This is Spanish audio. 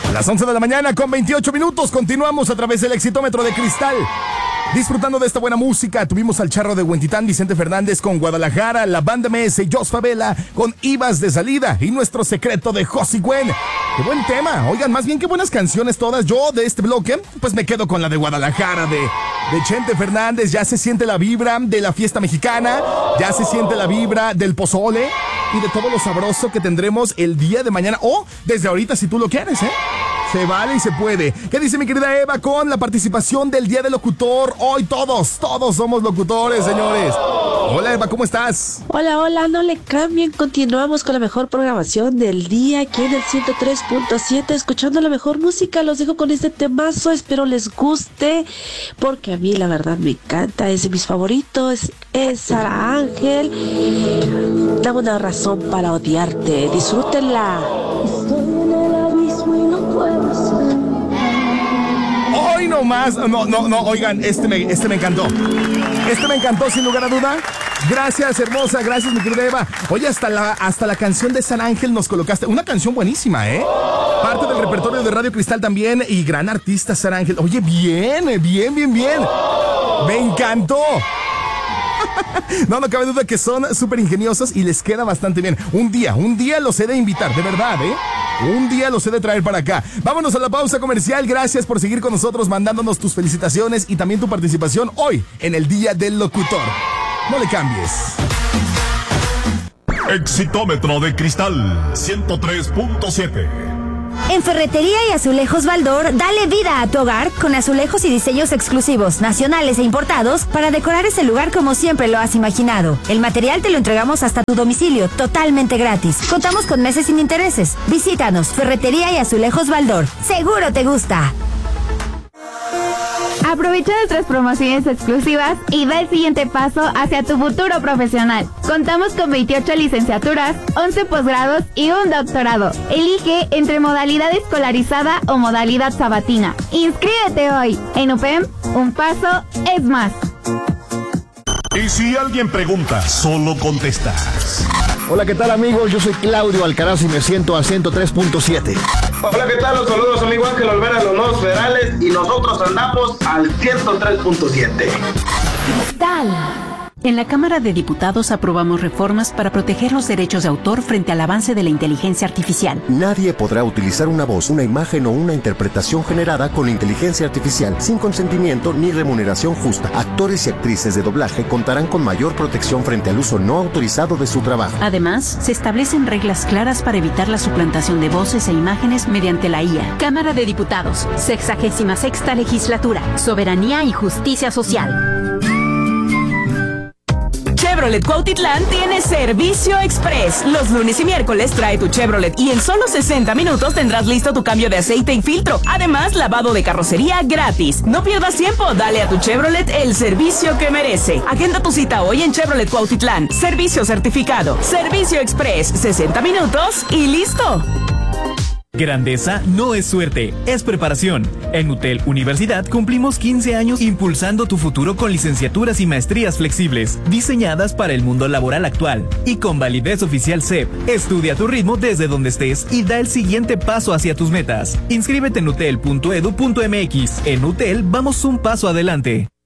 Las 11 de la mañana con 28 minutos. Continuamos a través del Exitómetro de Cristal. Disfrutando de esta buena música, tuvimos al Charro de Huentitán, Vicente Fernández con Guadalajara, la banda MS, Jos Favela con Ibas de Salida y Nuestro Secreto de Josie Gwen. ¡Qué buen tema! Oigan, más bien qué buenas canciones todas. Yo de este bloque, pues me quedo con la de Guadalajara, de Chente Fernández. Ya se siente la vibra de la fiesta mexicana, ya se siente la vibra del pozole y de todo lo sabroso que tendremos el día de mañana o desde ahorita si tú lo quieres, ¿eh? Se vale y se puede. ¿Qué dice mi querida Eva con la participación del Día del Locutor? Hoy todos somos locutores, señores. Hola Eva, ¿cómo estás? Hola, no le cambien. Continuamos con la mejor programación del día aquí en el 103.7, escuchando la mejor música. Los dejo con este temazo, espero les guste, porque a mí la verdad me encanta, es de mis favoritos, es Sara Ángel. Dame una razón para odiarte, disfrútenla. Hoy nomás, no, oigan, este me encantó. Este me encantó sin lugar a duda. Gracias, hermosa, gracias mi querida Eva. Oye, hasta la canción de San Ángel nos colocaste. Una canción buenísima, ¿eh? Parte del repertorio de Radio Cristal también y gran artista San Ángel. Oye, bien. Me encantó. No cabe duda que son súper ingeniosos y les queda bastante bien. Un día los he de invitar, de verdad, ¿eh? Un día los he de traer para acá. Vámonos a la pausa comercial. Gracias por seguir con nosotros, mandándonos tus felicitaciones y también tu participación hoy en el Día del Locutor. No le cambies. Exitómetro de Cristal 103.7. En Ferretería y Azulejos Baldor, dale vida a tu hogar con azulejos y diseños exclusivos, nacionales e importados, para decorar ese lugar como siempre lo has imaginado. El material te lo entregamos hasta tu domicilio, totalmente gratis. Contamos con meses sin intereses. Visítanos, Ferretería y Azulejos Baldor. Seguro te gusta. Aprovecha nuestras promociones exclusivas y da el siguiente paso hacia tu futuro profesional. Contamos con 28 licenciaturas, 11 posgrados y un doctorado. Elige entre modalidad escolarizada o modalidad sabatina. Inscríbete hoy. En UPEM, un paso es más. Y si alguien pregunta, solo contestas. Hola, ¿qué tal amigos? Yo soy Claudio Alcaraz y me siento a 103.7. Hola, ¿qué tal? Los saludos, amigo Ángel Olvera, los nuevos federales, y nosotros andamos al 103.7. Cristal. En la Cámara de Diputados aprobamos reformas para proteger los derechos de autor frente al avance de la inteligencia artificial. Nadie podrá utilizar una voz, una imagen o una interpretación generada con inteligencia artificial sin consentimiento ni remuneración justa. Actores y actrices de doblaje contarán con mayor protección frente al uso no autorizado de su trabajo. Además, se establecen reglas claras para evitar la suplantación de voces e imágenes mediante la IA. Cámara de Diputados, 66ª Legislatura, Soberanía y Justicia Social. Chevrolet Cuautitlán tiene servicio express. Los lunes y miércoles trae tu Chevrolet y en solo 60 minutos tendrás listo tu cambio de aceite y filtro. Además, lavado de carrocería gratis. No pierdas tiempo, dale a tu Chevrolet el servicio que merece. Agenda tu cita hoy en Chevrolet Cuautitlán. Servicio certificado. Servicio express, 60 minutos y listo. Grandeza no es suerte, es preparación. En UTEL Universidad cumplimos 15 años impulsando tu futuro con licenciaturas y maestrías flexibles, diseñadas para el mundo laboral actual y con validez oficial CEP. Estudia a tu ritmo desde donde estés y da el siguiente paso hacia tus metas. Inscríbete en utel.edu.mx. En UTEL vamos un paso adelante.